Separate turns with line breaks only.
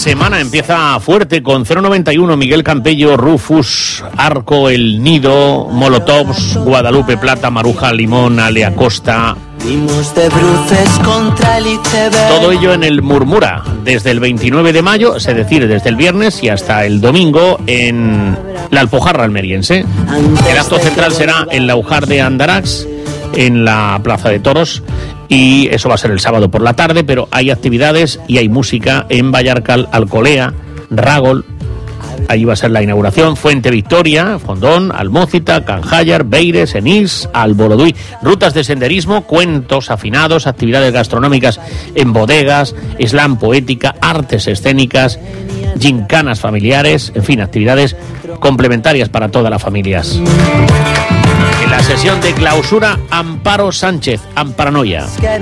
semana empieza fuerte con 091, Miguel Campello, Rufus, Arco, El Nido, Molotovs, Guadalupe Plata, Maruja, Limón, Ale Acosta. Todo ello en el Murmura, desde el 29 de mayo, es decir, desde el viernes y hasta el domingo en la Alpujarra almeriense. El acto central será en la Ujar de Andarax, en la Plaza de Toros, y eso va a ser el sábado por la tarde, pero hay actividades y hay música en Vallarcal, Alcolea, Ragol. Allí va a ser la inauguración, Fuente Victoria, Fondón, Almócita, Canjallar, Beires, Enís, Alboroduy, rutas de senderismo, cuentos afinados, actividades gastronómicas en bodegas, slam poética, artes escénicas, gincanas familiares, en fin, actividades complementarias para todas las familias. En la sesión de clausura, Amparo Sánchez, Amparanoia.